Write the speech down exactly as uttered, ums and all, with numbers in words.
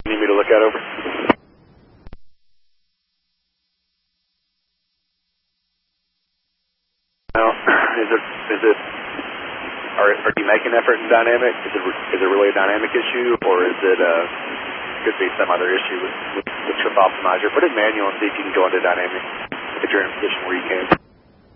You need me to look at over? Now, is it, is it, are, are you making effort in dynamic? Is it, is it really a dynamic issue, or is it, uh, could be some other issue with, with, with Trip Optimizer? Put it manual and see if you can go into dynamic if you're in a position where you can.